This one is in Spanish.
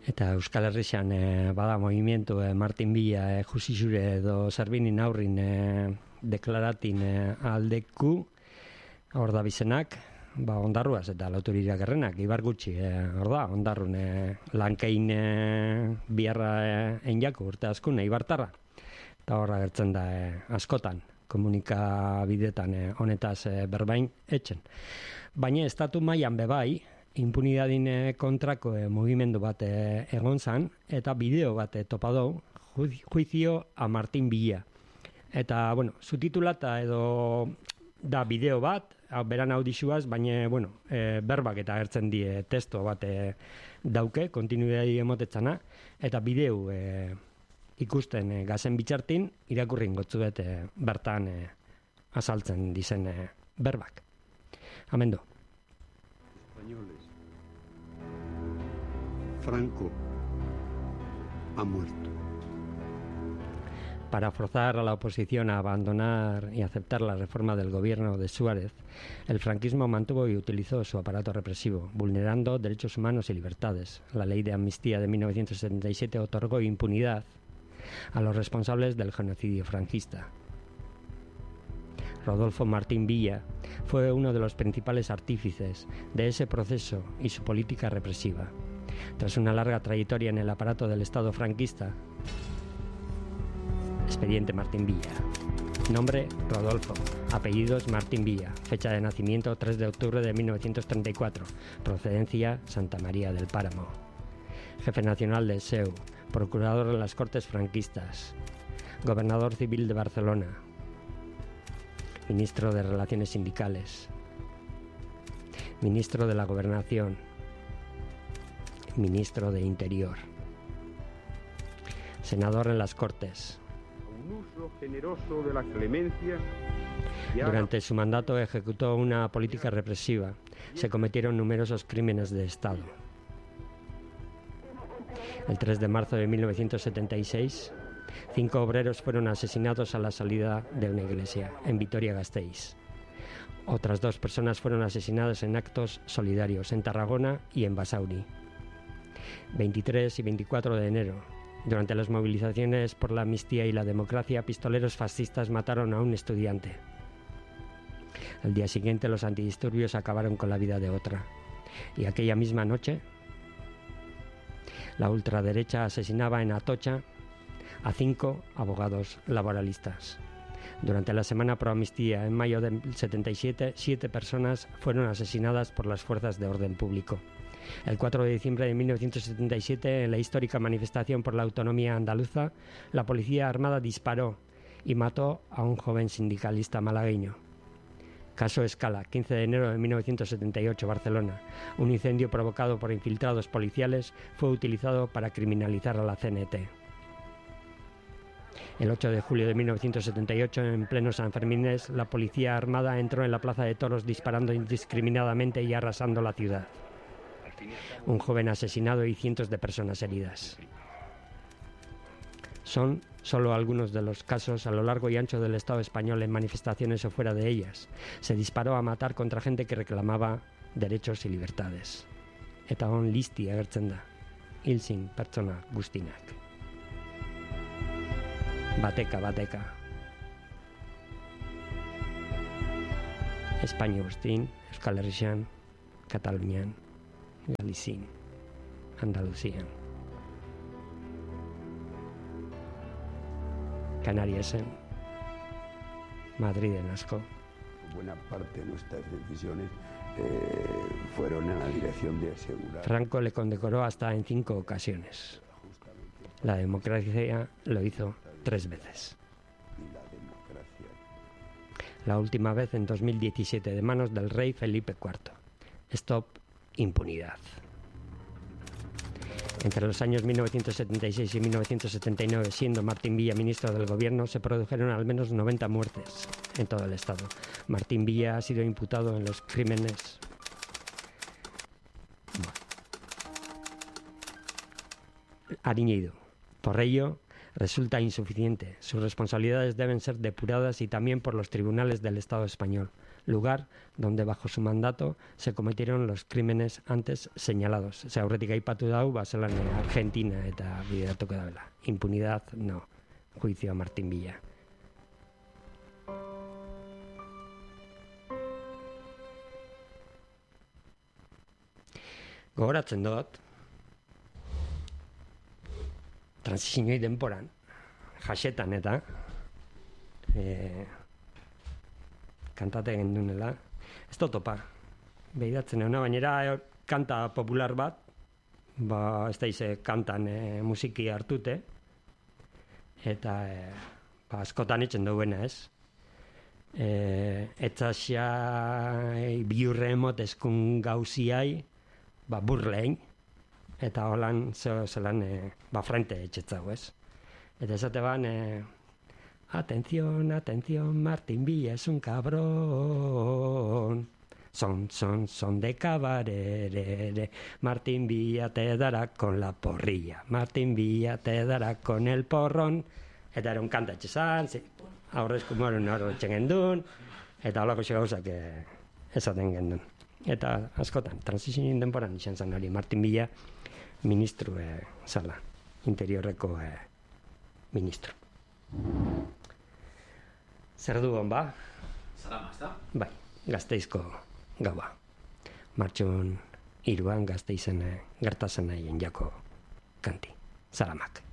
Eta Euskal Herrian bada movimiento Martin Villa jusizure edo zerbinin aurrin deklaratin aldeku hor da bizenak, ondarruaz eta lauturira gerrenak, ibar gutxi, hor da, ondarrun lankein biarra einjako urte askun, ibartarra. Eta horra gertzen da askotan, komunikabidetan honetaz berbain etxen. Baina estatu mailan bebai, impunidadin kontrako mugimendu bat egon zan, eta bideo bat topadou, juizio a Martin Villa. Eta, bueno, subtitulata edo da bideo bat, beran audixuaz, baina, bueno, berbak eta agertzen die testo bat dauke, kontinuidadi emotetzana, eta bideo ikusten gazen bitxartin, irakurrin gotzuet bertan azaltzen dizen berbak. Amendo. Españoles. Franco ha muerto. Para forzar a la oposición a abandonar y aceptar la reforma del gobierno de Suárez, el franquismo mantuvo y utilizó su aparato represivo, vulnerando derechos humanos y libertades. La ley de amnistía de 1977 otorgó impunidad a los responsables del genocidio franquista. Rodolfo Martín Villa fue uno de los principales artífices de ese proceso y su política represiva. Tras una larga trayectoria en el aparato del Estado franquista, expediente Martín Villa. Nombre Rodolfo. Apellidos Martín Villa. Fecha de nacimiento 3 de octubre de 1934. Procedencia Santa María del Páramo. Jefe nacional del SEU. Procurador en las Cortes franquistas. Gobernador civil de Barcelona. Ministro de Relaciones Sindicales. Ministro de la Gobernación. Ministro de Interior. Senador en las Cortes. Un uso generoso de la clemencia. Durante su mandato ejecutó una política represiva. Se cometieron numerosos crímenes de Estado. El 3 de marzo de 1976, 5 obreros fueron asesinados a la salida de una iglesia en Vitoria-Gasteiz. Otras 2 personas fueron asesinadas en actos solidarios en Tarragona y en Basauri. 23 y 24 de enero. Durante las movilizaciones por la amnistía y la democracia, pistoleros fascistas mataron a un estudiante. Al día siguiente, los antidisturbios acabaron con la vida de otra. Y aquella misma noche, la ultraderecha asesinaba en Atocha a 5 abogados laboralistas. Durante la semana pro amnistía, en mayo del 77, 7 personas fueron asesinadas por las fuerzas de orden público. El 4 de diciembre de 1977, en la histórica manifestación por la autonomía andaluza, la policía armada disparó y mató a un joven sindicalista malagueño. Caso Escala, 15 de enero de 1978, Barcelona. Un incendio provocado por infiltrados policiales fue utilizado para criminalizar a la CNT. El 8 de julio de 1978, en pleno Sanfermines, la policía armada entró en la plaza de toros disparando indiscriminadamente y arrasando la ciudad. Un joven asesinado y cientos de personas heridas. Son solo algunos de los casos a lo largo y ancho del Estado español en manifestaciones o fuera de ellas. Se disparó a matar contra gente que reclamaba derechos y libertades. Eta on listi agertzen da. Hilzin pertsona guztinak. Bateka. Espainia guztin, Euskal Herrian, Katalunian, Galizien, Andaluzian, Canariasen, Madriden asko. Buena parte de nuestras decisiones fueron en la dirección de asegurar. Franco le condecoró hasta en 5 ocasiones. La democracia lo hizo 3 veces. La última vez en 2017 de manos del rey Felipe IV. Stop impunidad. Entre los años 1976 y 1979, siendo Martín Villa ministro del gobierno, se produjeron al menos 90 muertes en todo el estado. Martín Villa ha sido imputado en los crímenes. Ariñeido. Por ello, resulta insuficiente. Sus responsabilidades deben ser depuradas y también por los tribunales del Estado español, lugar donde bajo su mandato se cometieron los crímenes antes señalados. Ze aurretik aipatu dau, zelan Argentina eta bideratuko dabela. Impunidad, no. Juicio a Martín Villa. Gogoratzen dut, transizionoi denporan, jasetan eta kantate gendunela, ez da topa, behidatzen egon, bainera kanta popular bat, ez da ize kantan musiki hartute, eta askotan etxen duena ez. Etxasia biurre emotezkun gauziai, burlein, eta holan zelan frente etxetzau, ez? Eta esate ban, atención, atención, Martín Villa es un cabrón. Son de cabaret. Martín Villa te dará con la porrilla. Martín Villa te dará con el porrón. Eta era un kanta etxezan, aurrezko moren hor etxen gendun, eta holako gauzak esaten gendun. Eta askotan, transizioen denporan izan zen hori, Martín Villa ministru zala, interiorreko ministru. Zer du hon ba? Zarama, ez da? Bai, Gasteizko gaua. Martxun 3 Gasteizen gertatzen nahien jako kanti. Zaramak.